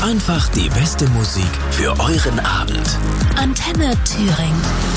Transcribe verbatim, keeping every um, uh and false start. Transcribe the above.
Einfach die beste Musik für euren Abend. Antenne Thüringen.